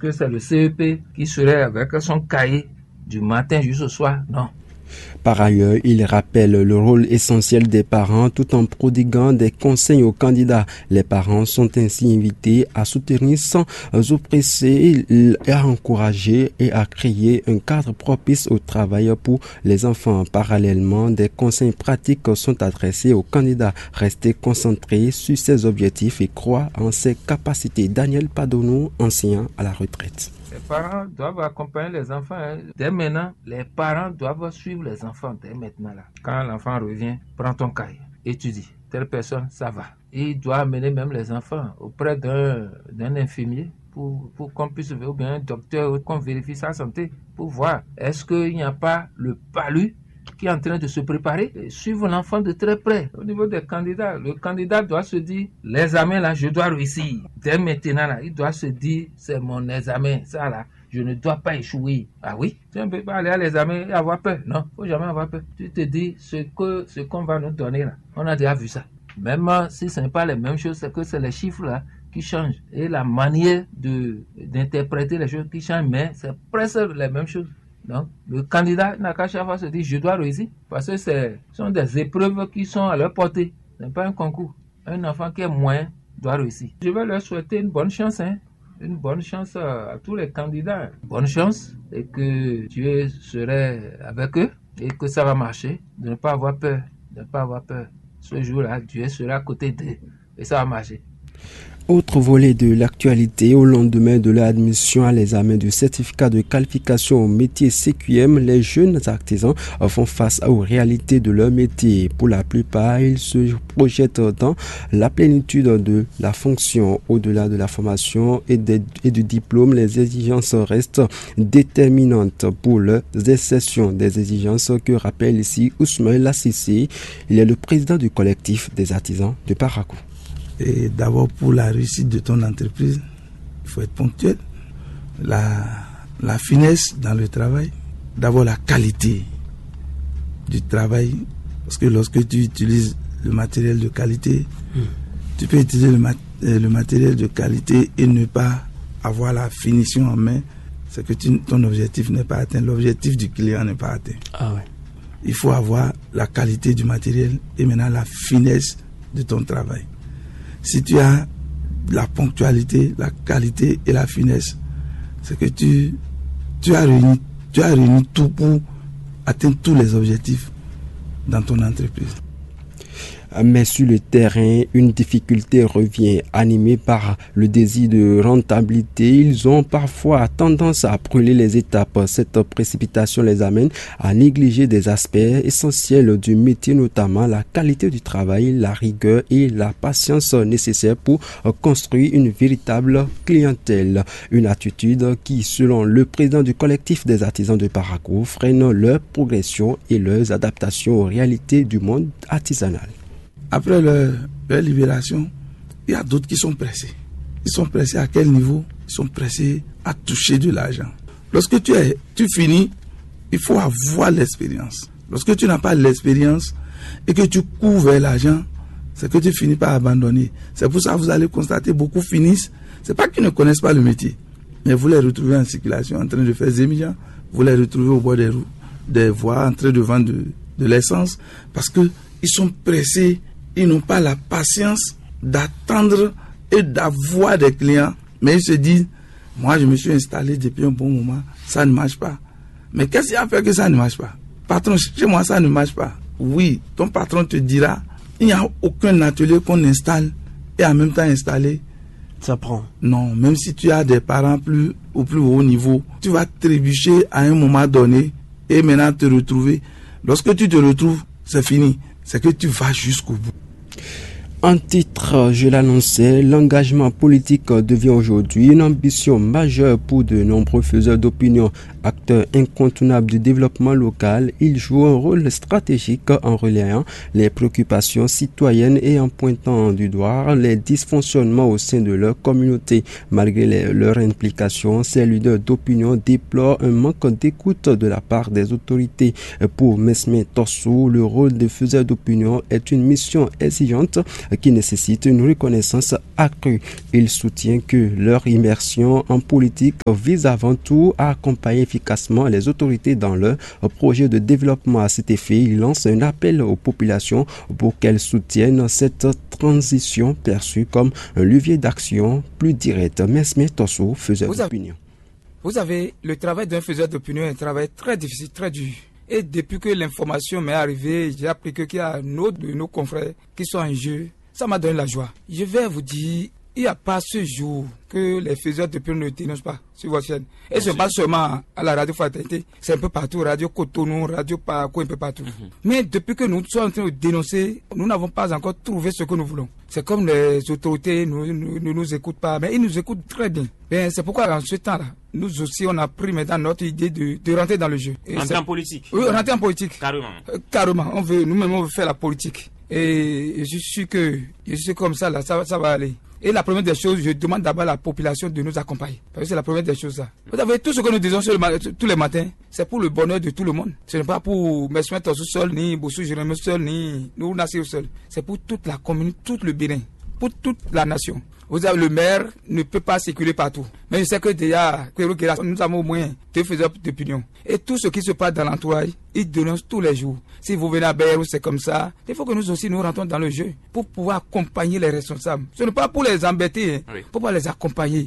que c'est le CEP qui serait avec son cahier du matin jusqu'au soir? Non. Par ailleurs, il rappelle le rôle essentiel des parents tout en prodiguant des conseils aux candidats. Les parents sont ainsi invités à soutenir sans oppresser et à encourager et à créer un cadre propice au travail pour les enfants. Parallèlement, des conseils pratiques sont adressés aux candidats. Rester concentrés sur ses objectifs et croire en ses capacités. Daniel Padono, enseignant à la retraite. Les parents doivent accompagner les enfants. Dès maintenant, les parents doivent suivre les enfants dès maintenant. Là. Quand l'enfant revient, prends ton cahier, étudie. Telle personne, ça va. Et il doit amener même les enfants auprès d'un infirmier pour qu'on puisse voir, ou bien un docteur, qu'on vérifie sa santé pour voir est-ce qu'il n'y a pas le palu qui est en train de se préparer. Suivre l'enfant de très près. Au niveau des candidats, le candidat doit se dire, l'examen là, je dois réussir. Dès maintenant là, il doit se dire, c'est mon examen, ça là, je ne dois pas échouer. Ah oui, tu ne peux pas aller à l'examen et avoir peur. Non, faut jamais avoir peur. Tu te dis, ce qu'on va nous donner là, on a déjà vu ça. Même si ce n'est pas les mêmes choses, c'est que c'est les chiffres là qui changent et la manière d'interpréter les choses qui changent, mais c'est presque les mêmes choses. Donc, le candidat n'a qu'à chaque fois se dire, je dois réussir, parce que ce sont des épreuves qui sont à leur portée. Ce n'est pas un concours. Un enfant qui est moyen doit réussir. Je vais leur souhaiter une bonne chance, une bonne chance à tous les candidats. Bonne chance et que Dieu serait avec eux et que ça va marcher. De ne pas avoir peur, de ne pas avoir peur. Ce jour-là, Dieu sera à côté d'eux et ça va marcher. Autre volet de l'actualité, au lendemain de l'admission à l'examen du certificat de qualification au métier CQM, les jeunes artisans font face aux réalités de leur métier. Pour la plupart, ils se projettent dans la plénitude de la fonction. Au-delà de la formation et du diplôme, les exigences restent déterminantes pour leurs insertions. Des exigences que rappelle ici Ousmane Lassissé. Il est le président du collectif des artisans de Parakou. Et d'abord, pour la réussite de ton entreprise, il faut être ponctuel. La finesse dans le travail. D'abord, la qualité du travail. Parce que lorsque tu utilises le matériel de qualité, tu peux utiliser le matériel de qualité et ne pas avoir la finition en main. C'est que ton objectif n'est pas atteint. L'objectif du client n'est pas atteint. Ah ouais. Il faut avoir la qualité du matériel et maintenant la finesse de ton travail. Si tu as la ponctualité, la qualité et la finesse, c'est que tu as réuni tout pour atteindre tous les objectifs dans ton entreprise. Mais sur le terrain, une difficulté revient. Animée par le désir de rentabilité, ils ont parfois tendance à brûler les étapes. Cette précipitation les amène à négliger des aspects essentiels du métier, notamment la qualité du travail, la rigueur et la patience nécessaires pour construire une véritable clientèle. Une attitude qui, selon le président du collectif des artisans de Parakou, freine leur progression et leurs adaptations aux réalités du monde artisanal. Après leur libération, il y a d'autres qui sont pressés. Ils sont pressés à quel niveau? Ils sont pressés à toucher de l'argent. Lorsque tu finis, il faut avoir l'expérience. Lorsque tu n'as pas l'expérience et que tu cours vers l'argent, c'est que tu finis par abandonner. C'est pour ça que vous allez constater beaucoup finissent. C'est pas qu'ils ne connaissent pas le métier, mais vous les retrouvez en circulation, en train de faire des millions. Vous les retrouvez au bord des voies, en train de vendre de l'essence, parce que ils sont pressés. Ils n'ont pas la patience d'attendre et d'avoir des clients. Mais ils se disent, moi je me suis installé depuis un bon moment, ça ne marche pas. Mais qu'est-ce qui a fait que ça ne marche pas? Patron, chez moi ça ne marche pas. Oui, ton patron te dira, il n'y a aucun atelier qu'on installe et en même temps installé. Ça prend. Non, même si tu as des parents au plus haut niveau, tu vas trébucher à un moment donné et maintenant te retrouver. Lorsque tu te retrouves, c'est fini. C'est que tu vas jusqu'au bout. En titre, je l'annonçais, l'engagement politique devient aujourd'hui une ambition majeure pour de nombreux faiseurs d'opinion. Acteur incontournable du développement local, il joue un rôle stratégique en relayant les préoccupations citoyennes et en pointant du doigt les dysfonctionnements au sein de leur communauté. Malgré leur implication, ces leaders d'opinion déplorent un manque d'écoute de la part des autorités. Pour Mesme Torsou, le rôle de faiseur d'opinion est une mission exigeante qui nécessitent une reconnaissance accrue. Il soutient que leur immersion en politique vise avant tout à accompagner efficacement les autorités dans leur projet de développement. À cet effet, il lance un appel aux populations pour qu'elles soutiennent cette transition perçue comme un levier d'action plus direct. Mesme Tosso, faiseur d'opinion. Vous avez le travail d'un faiseur d'opinion, un travail très difficile, très dur. Et depuis que l'information m'est arrivée, j'ai appris qu'il y a un autre de nos confrères qui sont en jeu. Ça m'a donné la joie. Je vais vous dire, il n'y a pas ce jour que les faiseurs d'opinion ne dénoncent pas sur votre chaîne. Et ce n'est pas seulement à la radio Fraternité, c'est un peu partout, radio Cotonou, radio Paraco, un peu partout. Mais depuis que nous sommes en train de dénoncer, nous n'avons pas encore trouvé ce que nous voulons. C'est comme les autorités ne nous écoutent pas, mais ils nous écoutent très bien. Ben, c'est pourquoi en ce temps-là, nous aussi, on a pris maintenant notre idée de rentrer dans le jeu. Rentrer en politique? Oui, rentrer en politique. Carrément. Carrément. Nous-mêmes, on veut faire la politique. Et je suis comme ça, là, ça va aller. Et la première des choses, je demande d'abord à la population de nous accompagner. Parce que c'est la première des choses, ça. Vous savez, tout ce que nous disons tous les matins, c'est pour le bonheur de tout le monde. Ce n'est pas pour Mesme Tosso seul, ni Bossou Jérémy seul, ni nous Nassir seul. C'est pour toute la commune, tout le Bénin, pour toute la nation. Vous avez le maire ne peut pas circuler partout. Mais je sais que déjà, nous avons au moins 2 faiseurs d'opinion. Et tout ce qui se passe dans l'entourage, ils dénoncent tous les jours. Si vous venez à Bayrou, c'est comme ça. Il faut que nous aussi nous rentrons dans le jeu pour pouvoir accompagner les responsables. Ce n'est pas pour les embêter, pour pouvoir les accompagner.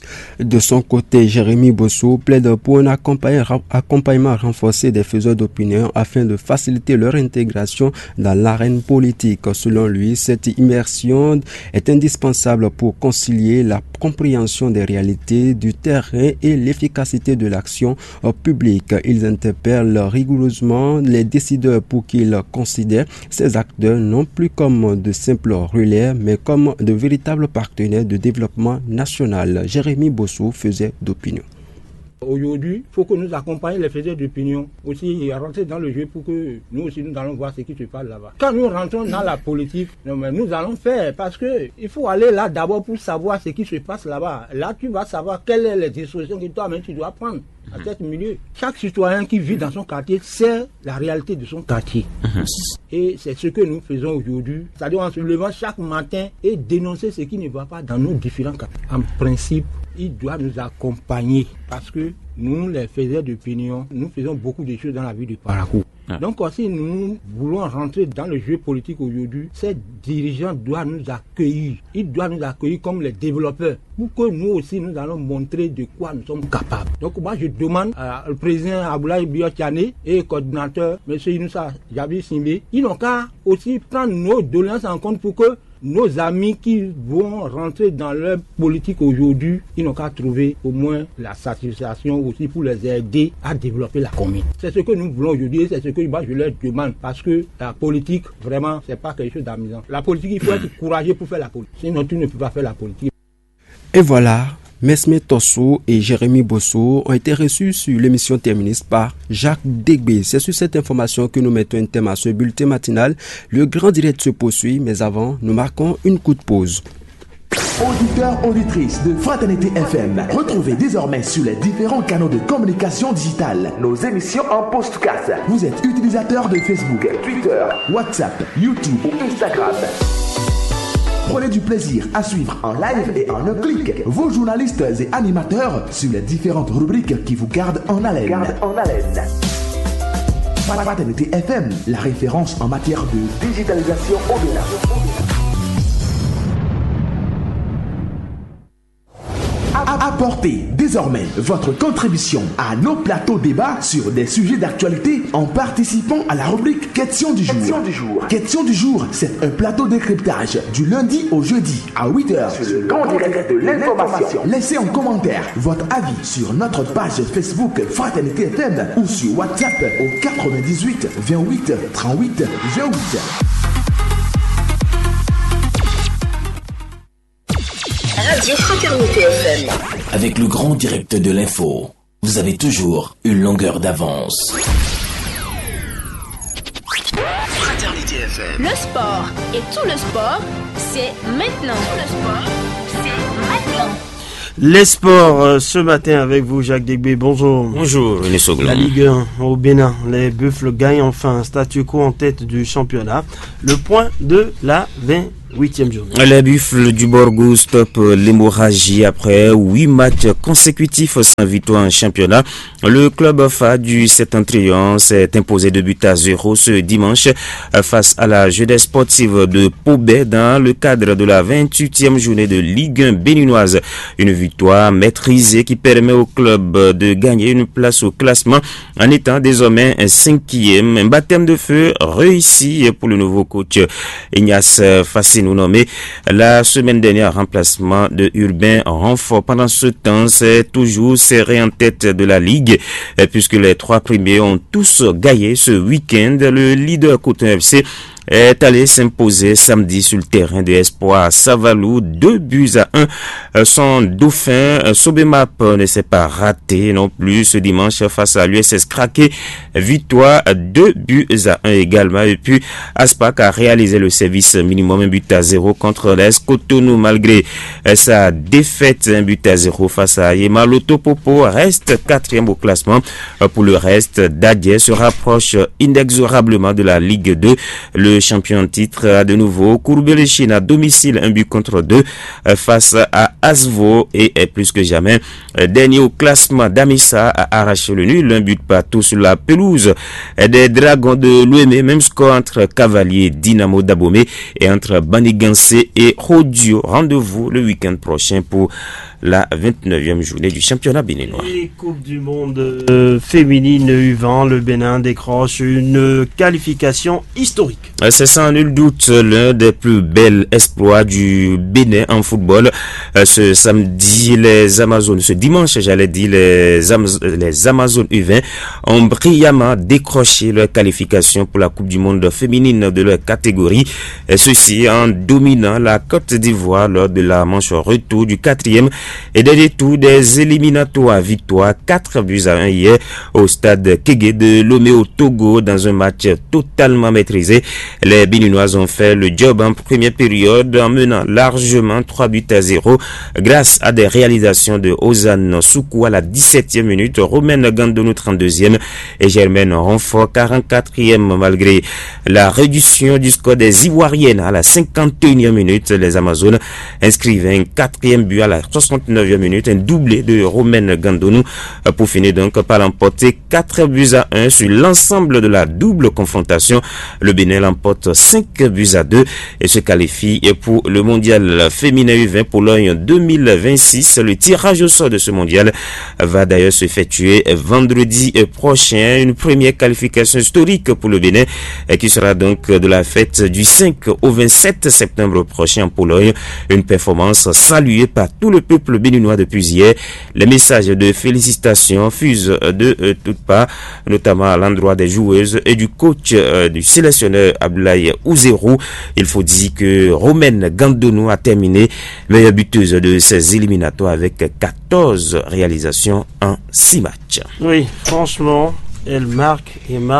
De son côté, Jérémy Bossou plaide pour un accompagnement renforcé des faiseurs d'opinion afin de faciliter leur intégration dans l'arène politique. Selon lui, cette immersion est indispensable pour concilier la compréhension des réalités du terrain et l'efficacité de l'action publique. Ils interpellent rigoureusement les décideurs pour qu'ils considèrent ces acteurs non plus comme de simples relais, mais comme de véritables partenaires de développement national. Jérémy Bossou faisait d'opinion. Aujourd'hui, il faut que nous accompagnions les faiseurs d'opinion aussi à rentrer dans le jeu pour que nous aussi nous allons voir ce qui se passe là-bas. Quand nous rentrons dans la politique, nous allons faire parce que il faut aller là d'abord pour savoir ce qui se passe là-bas. Là, tu vas savoir quelles sont les dispositions que toi-même tu dois prendre à cet milieu. Chaque citoyen qui vit dans son quartier sait la réalité de son quartier. Et c'est ce que nous faisons aujourd'hui. C'est-à-dire en se levant chaque matin et dénoncer ce qui ne va pas dans nos différents quartiers. En principe, il doit nous accompagner parce que nous, les faiseurs d'opinion, nous faisons beaucoup de choses dans la vie du Paraco. Donc si nous voulons rentrer dans le jeu politique aujourd'hui, ces dirigeants doivent nous accueillir. Ils doivent nous accueillir comme les développeurs pour que nous aussi nous allons montrer de quoi nous sommes capables. Donc moi je demande au président Aboulaye Biotchane et au coordinateur M. Inoussa Jabi Simbe, ils n'ont qu'à aussi prendre nos doléances en compte pour que nos amis qui vont rentrer dans leur politique aujourd'hui, ils n'ont qu'à trouver au moins la satisfaction aussi pour les aider à développer la commune. C'est ce que nous voulons aujourd'hui et c'est ce que moi je leur demande parce que la politique, vraiment, c'est pas quelque chose d'amusant. La politique, il faut être courageux pour faire la politique. Sinon, tu ne peux pas faire la politique. Et voilà, Mesme Tosso et Jérémy Bossou ont été reçus sur l'émission Terminus par Jacques Degbé. C'est sur cette information que nous mettons un thème à ce bulletin matinal. Le grand direct se poursuit, mais avant, nous marquons une courte pause. Auditeurs, auditrices de Fraternité FM, retrouvez désormais sur les différents canaux de communication digitale nos émissions en podcast. Vous êtes utilisateur de Facebook, Twitter, WhatsApp, YouTube ou Instagram. Prenez du plaisir à suivre en live et en un clic vos journalistes et animateurs sur les différentes rubriques qui vous gardent en haleine. Fraternité FM, la référence en matière de digitalisation au-delà. Apportez désormais votre contribution à nos plateaux débats sur des sujets d'actualité en participant à la rubrique Question du jour. Question du jour, c'est un plateau de décryptage du lundi au jeudi à 8h sur le grand direct de l'information. Laissez en commentaire votre avis sur notre page Facebook Fraternité FM ou sur WhatsApp au 98 28 38 28. Radio Fraternité FM. Avec le grand direct de l'info, vous avez toujours une longueur d'avance. Fraternité FM. Le sport et tout le sport, c'est maintenant. Les sports ce matin avec vous, Jacques Degbé. Bonjour. Bonjour, René La Ligue 1 au Bénin. Les Buffles gagnent enfin un statu quo en tête du championnat. Le point de la 8e journée. Les Buffles du Borgo stoppent l'hémorragie après 8 matchs consécutifs sans victoire en championnat. Le club FA du Septentrion s'est imposé 2-0 ce dimanche face à la jeunesse sportive de Pobet dans le cadre de la 28e journée de Ligue 1 béninoise. Une victoire maîtrisée qui permet au club de gagner une place au classement en étant désormais 5e. Un baptême de feu réussi pour le nouveau coach Ignace Fassinou, nommé la semaine dernière remplacement de Urbain Renfort. Pendant ce temps, c'est toujours serré en tête de la Ligue puisque les 3 premiers ont tous gagné ce week-end. Le leader Coton FC est allé s'imposer samedi sur le terrain de Espoir Savalou, 2-1. Son dauphin Sobemap ne s'est pas raté non plus ce dimanche face à l'USS Craqué, victoire 2-1 également. Et puis Aspac a réalisé le service minimum 1-0 contre l'AS Cotonou malgré sa défaite 1-0 face à Yema. Lotopopo reste 4e au classement. Pour le reste, Dadier se rapproche inexorablement de la Ligue 2. Le champion en titre a de nouveau courbé les chines à domicile, 1-2 face à Asvo et est plus que jamais dernier au classement. Damissa a arraché le nul, 1-partout sur la pelouse des Dragons de l'Ouémé. Même score entre Cavalier Dynamo d'Abomey et entre Banigansé et Rodio. Rendez-vous le week-end prochain pour la 29e journée du championnat béninois. Et Coupe du monde féminine U20, le Bénin décroche une qualification historique. C'est sans nul doute l'un des plus bels exploits du Bénin en football. Ce dimanche, les Amazones U20 ont brillamment décroché leur qualification pour la Coupe du monde féminine de leur catégorie. Ceci en dominant la Côte d'Ivoire lors de la manche retour du 4e et dernier tour des éliminatoires. Victoire 4-1 hier au stade Kégué de Lomé au Togo dans un match totalement maîtrisé. Les Béninoises ont fait le job en première période en menant largement 3-0 grâce à des réalisations de Ozan Soukou à la 17e minute, Romaine Gandonou 32e et Germaine Renfort 44e. Malgré la réduction du score des Ivoiriennes à la 51e minute, les Amazones inscrivent un 4e but à la 69e minute, un doublé de Romaine Gandonou pour finir donc par l'emporter 4-1 sur l'ensemble de la double confrontation. Le Bénin l'emporte 5-2 et se qualifie pour le mondial féminin U20 Pologne 2026. Le tirage au sort de ce mondial va d'ailleurs se effectuer vendredi prochain. Une première qualification historique pour le Bénin qui sera donc de la fête du 5 au 27 septembre prochain en Pologne. Une performance saluée par tout le peuple béninois depuis hier. Les messages de félicitations fusent de toutes parts, notamment à l'endroit des joueuses et du coach du sélectionneur Abdoulaye Ouzérou. Il faut dire que Romaine Gandonou a terminé meilleure buteuse de ses éliminatoires avec 14 réalisations en 6 matchs. Oui, franchement, elle marque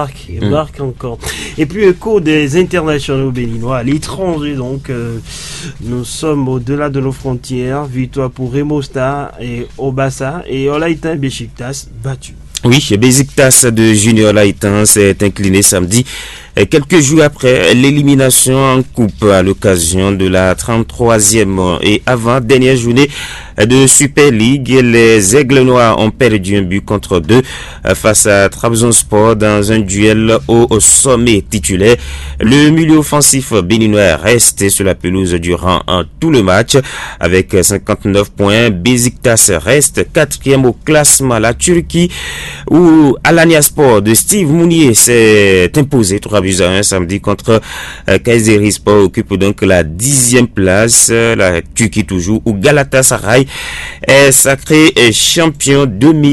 encore. Et puis écho des internationaux béninois à l'étranger, donc nous sommes au-delà de nos frontières. Victoire pour Remo Star et Obassa et Olaïtan Besiktas battu. Oui, Besiktas de Junior Laïtan s'est incliné samedi, quelques jours après l'élimination en coupe à l'occasion de la 33e et avant-dernière journée de Super League. Les Aigles Noirs ont perdu 1-2 face à Trabzonspor dans un duel au sommet titulaire. Le milieu offensif béninois est resté sur la pelouse durant tout le match avec 59 points. Besiktas reste 4e au classement. La Turquie où Alanyaspor de Steve Mounier s'est imposé 3-1 samedi contre Kayserispor occupe donc la 10e place. La Turquie toujours où Galatasaray est sacré champion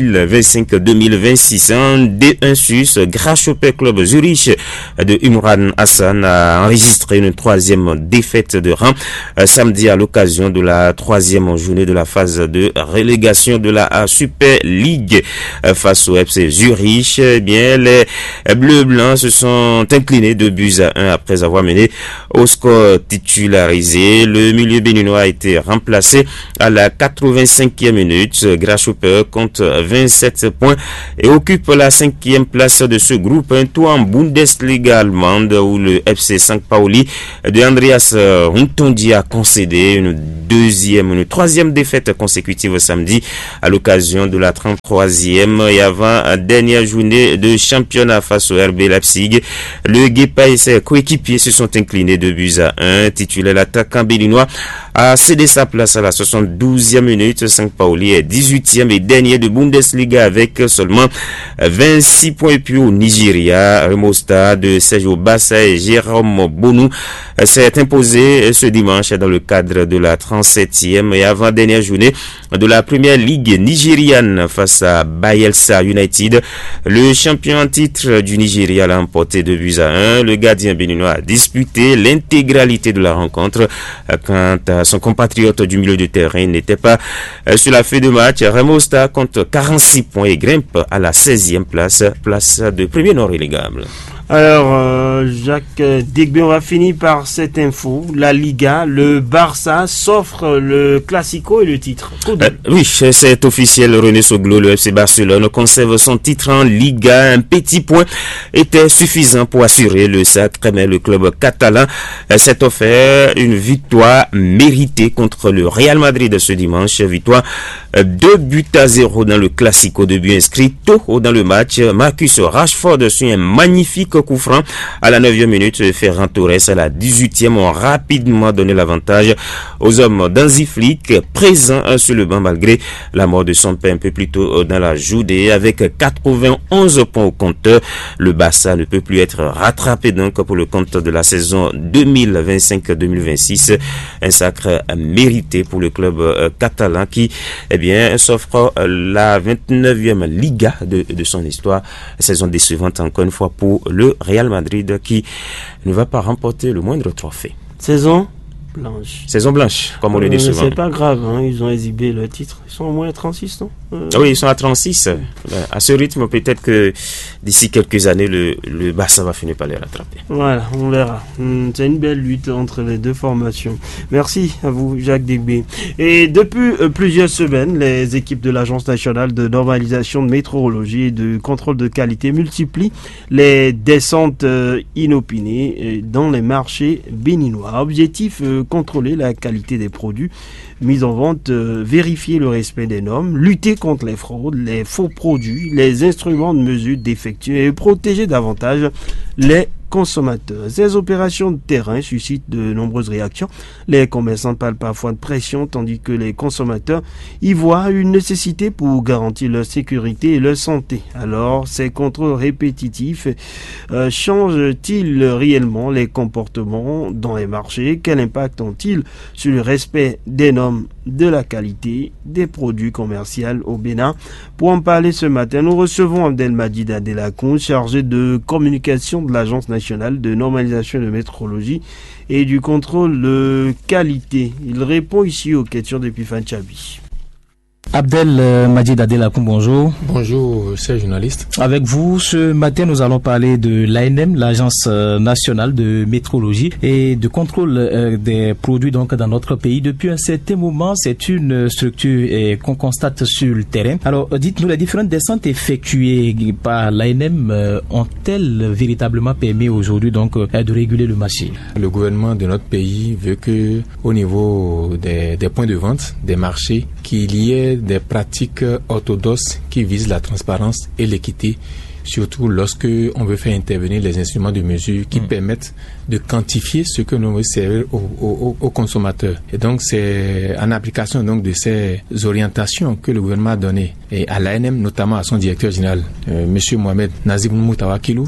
2025-2026 en D1 Suisse. Grasshopper Club Zurich de Imran Hassan a enregistré une 3e défaite de rang samedi à l'occasion de la 3e journée de la phase de relégation de la Super League face au FC Zurich. Eh bien, les Bleus Blancs se sont incliné 2-1 après avoir mené au score titularisé. Le milieu béninois a été remplacé à la 85e minute. Grasshopper compte 27 points et occupe la 5e place de ce groupe. Un tour en Bundesliga allemande où le FC St. Pauli de Andreas Runtondi a concédé une troisième défaite consécutive samedi à l'occasion de la 33e et avant-dernière journée de championnat face au RB Leipzig. Le Guépa et ses coéquipiers se sont inclinés 2-1. Titulaire, l'attaquant béninois a cédé sa place à la 72e minute. St. Pauli est 18e et dernier de Bundesliga avec seulement 26 points. Puis au Nigeria, Remo Star de Sergio Bassa et Jérôme Bonou s'est imposé ce dimanche dans le cadre de la 37e et avant-dernière journée de la première ligue nigériane face à Bayelsa United. Le champion en titre du Nigeria l'a emporté 2-1. Le gardien béninois a disputé l'intégralité de la rencontre. Quant à son compatriote du milieu de terrain, n'était pas sur la feuille de match. Remo Star compte 46 points et grimpe à la 16e place de premier non relégable. Alors, Jacques Digby, on va finir par cette info. La Liga, le Barça s'offre le Classico et le titre. Oui, c'est officiel. René Soglo, le FC Barcelone, conserve son titre en Liga. Un petit point était suffisant pour assurer le sacre, mais le club catalan s'est offert une victoire méritée contre le Real Madrid ce dimanche. Victoire 2-0 dans le Classico. 2 buts inscrits tôt dans le match. Marcus Rashford sur un magnifique coup franc à la 9e minute. Ferran Torres à la 18e ont rapidement donné l'avantage aux hommes d'Hansi Flick, présents sur le banc malgré la mort de son père un peu plus tôt dans la journée. Avec 91 points au compteur, le Barça ne peut plus être rattrapé donc pour le compte de la saison 2025-2026. Un sacre mérité pour le club catalan qui s'offre la 29e Liga de son histoire. Saison décevante encore une fois pour le Real Madrid qui ne va pas remporter le moindre trophée. Saison blanche, comme on le dit souvent. C'est pas grave, hein, ils ont exhibé le titre. Ils sont au moins à 36, non Oui, ils sont à 36. À ce rythme, peut-être que d'ici quelques années, le Barça va finir par les rattraper. Voilà, on verra. C'est une belle lutte entre les deux formations. Merci à vous, Jacques Digby. Et depuis plusieurs semaines, les équipes de l'Agence nationale de normalisation de météorologie et de contrôle de qualité multiplient les descentes inopinées dans les marchés béninois. Objectif contrôler la qualité des produits mis en vente, vérifier le respect des normes, lutter contre les fraudes, les faux produits, les instruments de mesure défectueux et protéger davantage les consommateurs. Ces opérations de terrain suscitent de nombreuses réactions. Les commerçants parlent parfois de pression, tandis que les consommateurs y voient une nécessité pour garantir leur sécurité et leur santé. Alors, ces contrôles répétitifs changent-ils réellement les comportements dans les marchés? Quel impact ont-ils sur le respect des normes de la qualité des produits commerciaux au Bénin? Pour en parler ce matin, nous recevons Abdelmajid Adelakoun, chargé de communication de l'Agence nationale de normalisation de métrologie et du contrôle de qualité. Il répond ici aux questions d'Epiphane Chabi. Abdelmajid Adelakoun, bonjour. Bonjour, chers journalistes. Avec vous, ce matin, nous allons parler de l'ANM, l'Agence nationale de métrologie et de contrôle des produits donc dans notre pays. Depuis un certain moment, c'est une structure qu'on constate sur le terrain. Alors, dites-nous, les différentes descentes effectuées par l'ANM ont-elles véritablement permis aujourd'hui donc de réguler le marché? Le gouvernement de notre pays veut que, au niveau des points de vente, des marchés, qu'il y ait des pratiques orthodoxes qui visent la transparence et l'équité, surtout lorsque on veut faire intervenir les instruments de mesure qui permettent de quantifier ce que nous veut servir aux consommateurs. Et donc c'est en application donc de ces orientations que le gouvernement a donné et à l'ANM, notamment à son directeur général, Monsieur Mohamed Nazib Moutawakilou,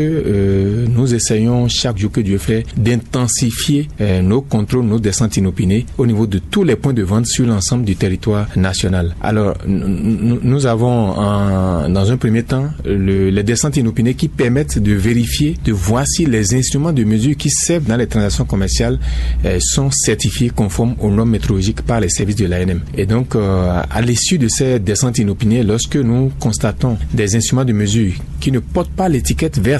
que nous essayons chaque jour que Dieu fait d'intensifier nos contrôles, nos descentes inopinées au niveau de tous les points de vente sur l'ensemble du territoire national. Alors nous avons dans un premier temps les descentes inopinées qui permettent de vérifier, de voir si les instruments de mesure qui servent dans les transactions commerciales sont certifiés conformes aux normes métrologiques par les services de l'ANM. Et donc, à l'issue de ces descentes inopinées, lorsque nous constatons des instruments de mesure qui ne portent pas l'étiquette verte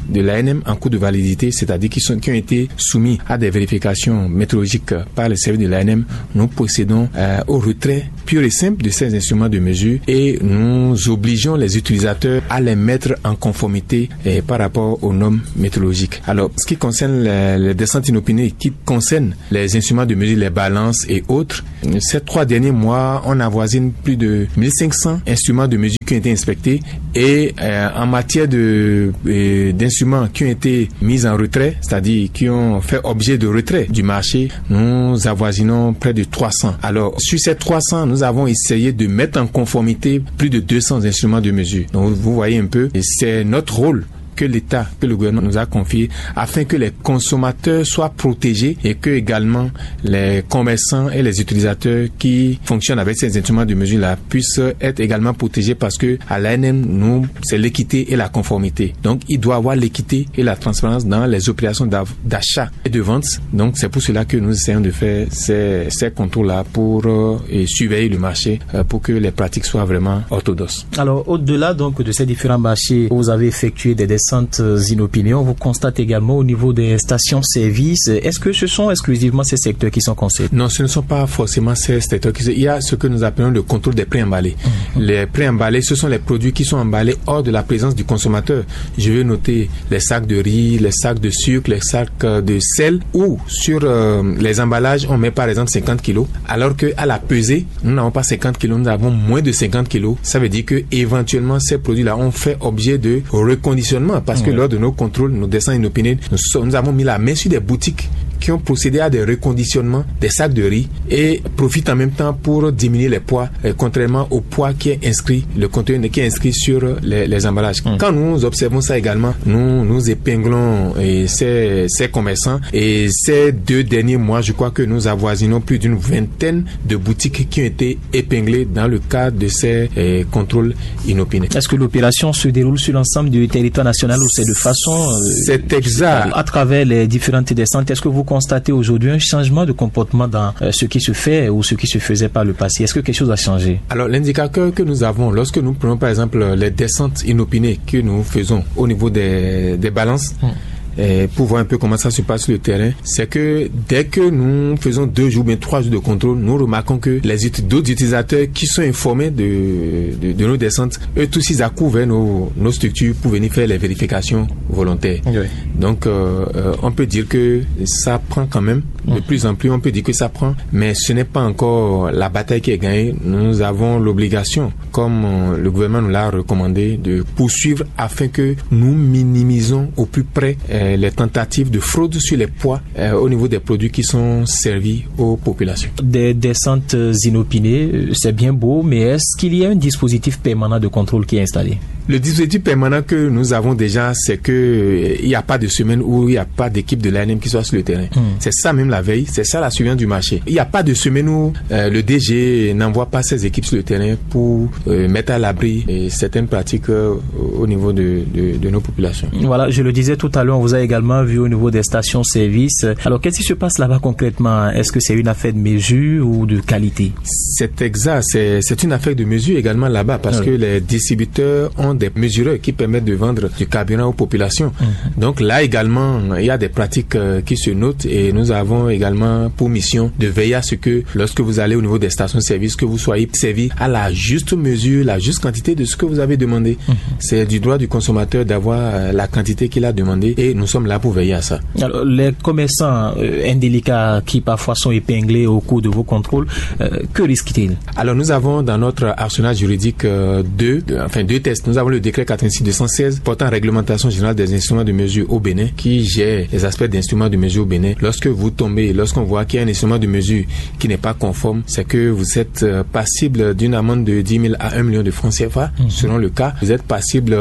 de l'ANM en cours de validité, c'est-à-dire qui ont été soumis à des vérifications métrologiques par le service de l'ANM, nous procédons au retrait pur et simple de ces instruments de mesure et nous obligeons les utilisateurs à les mettre en conformité par rapport aux normes métrologiques. Alors, ce qui concerne les descentes inopinées, qui concerne les instruments de mesure, les balances et autres, ces 3 derniers mois, on avoisine plus de 1500 instruments de mesure qui ont été inspectés et en matière d'instruments qui ont été mis en retrait, c'est-à-dire qui ont fait objet de retrait du marché, nous avoisinons près de 300. Alors, sur ces 300, nous avons essayé de mettre en conformité plus de 200 instruments de mesure. Donc, vous voyez un peu, et c'est notre rôle que l'État, que le gouvernement nous a confié afin que les consommateurs soient protégés et que également les commerçants et les utilisateurs qui fonctionnent avec ces instruments de mesure-là puissent être également protégés parce que à l'ANM, nous, c'est l'équité et la conformité. Donc, il doit y avoir l'équité et la transparence dans les opérations d'achat et de vente. Donc, c'est pour cela que nous essayons de faire ces contrôles-là pour surveiller le marché pour que les pratiques soient vraiment orthodoxes. Alors, au-delà donc de ces différents marchés, vous avez effectué des descentes inopinées. On vous constate également au niveau des stations-service. Est-ce que ce sont exclusivement ces secteurs qui sont concernés? Non, ce ne sont pas forcément ces secteurs. Il y a ce que nous appelons le contrôle des pré-emballés. Les pré-emballés, ce sont les produits qui sont emballés hors de la présence du consommateur. Je vais noter les sacs de riz, les sacs de sucre, les sacs de sel, ou sur les emballages, on met par exemple 50 kilos, alors qu'à la pesée, nous n'avons pas 50 kilos, nous avons moins de 50 kilos. Ça veut dire que éventuellement ces produits-là ont fait objet de reconditionnement. Parce que lors de nos contrôles, nos descentes inopinées, nous avons mis la main sur des boutiques qui ont procédé à des reconditionnements des sacs de riz et profitent en même temps pour diminuer les poids, contrairement au poids qui est inscrit, le contenu qui est inscrit sur les emballages. Quand nous observons ça également, nous épinglons ces commerçants et ces 2 derniers mois, je crois que nous avoisinons plus d'une 20aine de boutiques qui ont été épinglées dans le cadre de ces contrôles inopinés. Est-ce que l'opération se déroule sur l'ensemble du territoire national ou c'est de façon... c'est exact. À travers les différentes descentes, est-ce que vous constatez aujourd'hui un changement de comportement dans ce qui se fait ou ce qui se faisait par le passé? Est-ce que quelque chose a changé? Alors, l'indicateur que nous avons, lorsque nous prenons par exemple les descentes inopinées que nous faisons au niveau des balances, pour voir un peu comment ça se passe sur le terrain, c'est que dès que nous faisons 2 jours, mais 3 jours de contrôle, nous remarquons que d'autres utilisateurs qui sont informés de nos descentes, eux tous ils accourent vers nos structures pour venir faire les vérifications volontaires. Oui. Donc, on peut dire que ça prend quand même, de plus en plus, on peut dire que ça prend, mais ce n'est pas encore la bataille qui est gagnée. Nous avons l'obligation, comme le gouvernement nous l'a recommandé, de poursuivre afin que nous minimisons au plus près les tentatives de fraude sur les poids au niveau des produits qui sont servis aux populations. Des descentes inopinées, c'est bien beau, mais est-ce qu'il y a un dispositif permanent de contrôle qui est installé? Le dispositif permanent que nous avons déjà, c'est que il n'y a pas de semaine où il n'y a pas d'équipe de l'ANM qui soit sur le terrain. C'est ça même la veille, c'est ça la surveillance du marché. Il n'y a pas de semaine où le DG n'envoie pas ses équipes sur le terrain pour mettre à l'abri certaines pratiques au niveau de nos populations. Voilà, je le disais tout à l'heure, on vous a également vu au niveau des stations-service. Alors, qu'est-ce qui se passe là-bas concrètement? Est-ce que c'est une affaire de mesure ou de qualité? C'est exact, c'est une affaire de mesure également là-bas parce que les distributeurs ont des mesureurs qui permettent de vendre du carburant aux populations. Donc là également, il y a des pratiques qui se notent et nous avons également pour mission de veiller à ce que lorsque vous allez au niveau des stations-service, que vous soyez servi à la juste mesure, la juste quantité de ce que vous avez demandé. C'est du droit du consommateur d'avoir la quantité qu'il a demandé et nous sommes là pour veiller à ça. Alors, les commerçants indélicats qui parfois sont épinglés au cours de vos contrôles, que risquent-ils? Alors nous avons dans notre arsenal juridique deux tests. Nous avons le décret 86-216 portant réglementation générale des instruments de mesure au Bénin qui gère les aspects d'instruments de mesure au Bénin. Lorsqu'on voit qu'il y a un instrument de mesure qui n'est pas conforme, c'est que vous êtes passible d'une amende de 10 000 à 1 million de francs CFA. Selon le cas, vous êtes passible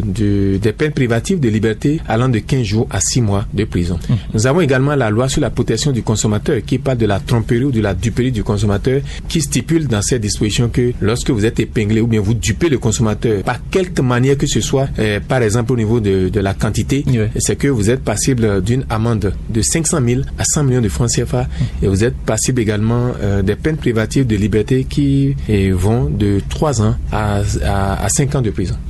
des peines privatives de liberté allant de 15 jours à 6 mois de prison. Nous avons également la loi sur la protection du consommateur qui parle de la tromperie ou de la duperie du consommateur qui stipule dans cette disposition que lorsque vous êtes épinglé ou bien vous dupez le consommateur par quelque manière que ce soit, par exemple au niveau de la quantité, c'est que vous êtes passible d'une amende de 500 000 à 100 millions de francs CFA et vous êtes passible également des peines privatives de liberté qui vont de 3 ans à 5 ans de prison.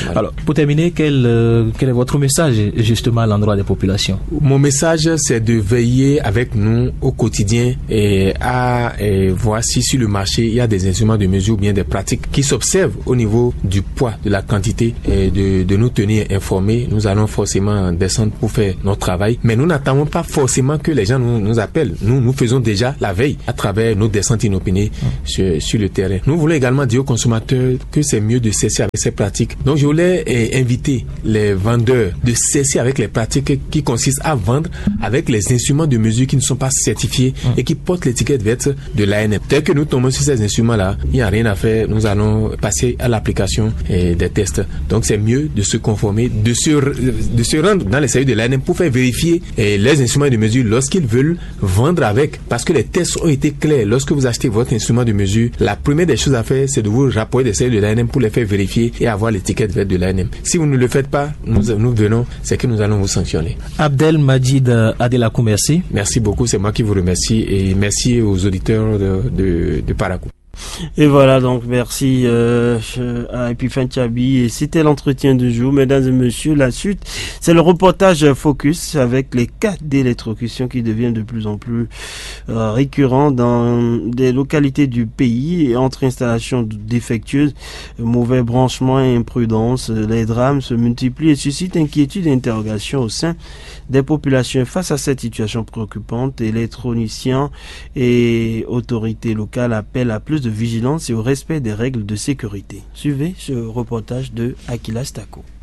Alors, pour terminer, quel est votre message justement à l'endroit des populations? Mon message, c'est de veiller avec nous au quotidien et à voir si sur le marché il y a des instruments de mesure ou bien des pratiques qui s'observent au niveau du poids, de la quantité, et de nous tenir informés. Nous allons forcément descendre pour faire notre travail, mais nous n'attendons pas forcément que les gens nous appellent. Nous faisons déjà la veille à travers nos descentes inopinées sur le terrain. Nous voulons également dire aux consommateurs que c'est mieux de cesser avec ces pratiques. Donc je voulais inviter les vendeurs de cesser avec les pratiques qui consistent à vendre avec les instruments de mesure qui ne sont pas certifiés et qui portent l'étiquette verte de l'ANM. Dès que nous tombons sur ces instruments-là, il n'y a rien à faire. Nous allons passer à l'application des tests. Donc c'est mieux de se conformer, de se rendre dans les services de l'ANM pour faire vérifier les instruments de mesure lorsqu'ils veulent vendre avec. Parce que les tests ont été clairs. Lorsque vous achetez votre instrument de mesure, la première des choses à faire, c'est de vous rapporter des services de l'ANM pour les faire vérifier et avoir l'étiquette verte de l'ANM. Si vous ne le faites pas, nous venons, c'est que nous allons vous sanctionner. Abdelmajid Adelakou, merci. Merci beaucoup, c'est moi qui vous remercie et merci aux auditeurs de Parakou. Et voilà, donc merci à Epiphan Tchabi. Et c'était l'entretien du jour. Mesdames et messieurs, la suite, c'est le reportage Focus avec les cas d'électrocution qui deviennent de plus en plus récurrents dans des localités du pays. Et entre installations défectueuses, mauvais branchements et imprudence, les drames se multiplient et suscitent inquiétude et interrogation au sein des populations. Face à cette situation préoccupante, électroniciens et autorités locales appellent à plus de vigilance et au respect des règles de sécurité. Suivez ce reportage de Akila Stako.